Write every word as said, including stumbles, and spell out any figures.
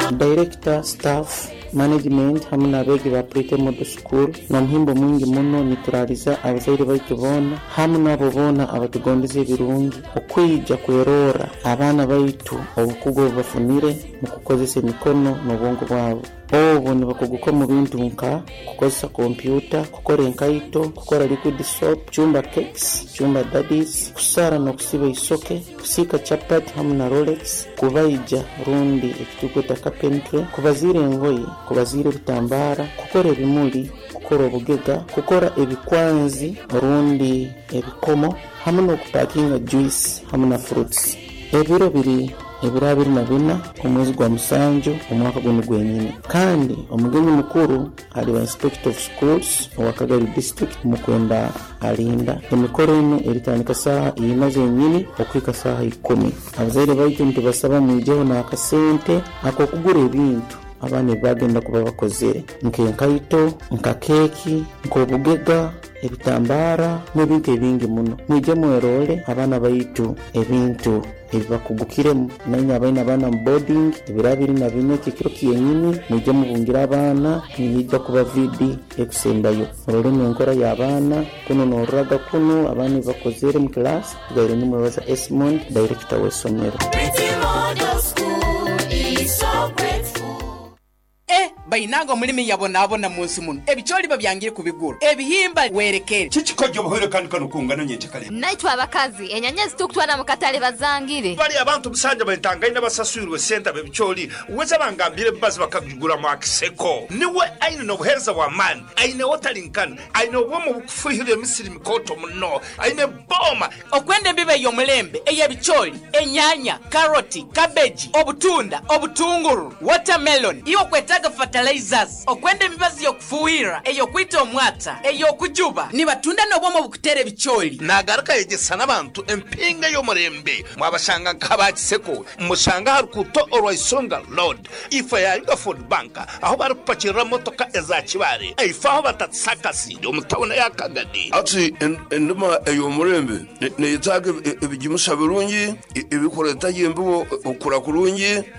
director, staff, management hamwe n'abegi ba Prete Model School na muhimbo mwingi muno niturariza abazaire baitu bona hamwe n'abo bona abatugondeze birungi okwija kwerora abana baitu obukugo bafunire mu kukozesa emikono n'obwongo bwabo. Obu nibakuguka mu bintu nka kukozesa computer, kukora enkaito, kukora liquid soap, chumba cakes, chumba daddies, kusara no kusiba isoke, kusika chapati hamwe na Rolex, kubaija rundi ekitukweta carpentry, kubazira engoyi, kubazira bitambara, kukora ebimuli, kukora obugega, kukora ebikwanzi rundi ebikomo hamwe no kupakinga juice hamwe na fruits. Ebiro biri ebirabiri na bina omwezi gwa musanju omwaka guno gwenyine. Kandi omugenyi mukuru ali wa inspector of schools wa Kagari district mukwenda alinda emikoro eno eritandika saha ina zenyini okwika saha ikumi. Abazaire baitu ntibasaba mwijeho n'akasente akokugura ebintu abana bagenda kuba bakozere nk'enkaito, nka keki, nk'obugega, ebitambara n'ebintu ebingi muno. Mwije mwerole abana baitu ebintu ebibakugukiremu nanya abaina abana boarding ebirabiri na bine kikiro kiyenyini. Mwije mubungira abana nijja kuba vidi ekusembayo olole n'enkora y'abana kuno n'oraga kuno abana bakozere mu class. Gaire ni mwebaza Esmond, director w'essomero. Eh, bayinanga mulimi yabona abona munsi muno ebicholi babyangire kubigura ebihimba werekere chichikojo bohere kandi kanu kungana nyete kale naitwa abakazi enyanyezi tukutwana mukatale bazangire bali abantu musanja bayitanga ina basasuirwe center bebicholi uweza bangambire bazi bakagugura mu akiseko niwe aine no buhereza wa man aine watalinkana aine obomo bukufuhire misiri mikoto muno aine boma okwende mbibe yo mulembe eyebicholi enyanya karoti cabbage obutunda obutunguru watermelon iyo kweta fertilizers okwende mibazi yokufuwira eyo kwita omwata eyo kujuba ni batunda nobomo bukutere bicholi nagaraka yegesana abantu empinga yo murembe mwabashanga nk'abakiseko mushanga harukuto orwaisonga road ifa ya Inga Food Bank aho barupakira motoka ezakibare ifa aho batatsakasi omutawona yakagadi ati enduma eyo murembe ne yitaga ebigimusha birungi ibikoreta yembo okura kurungi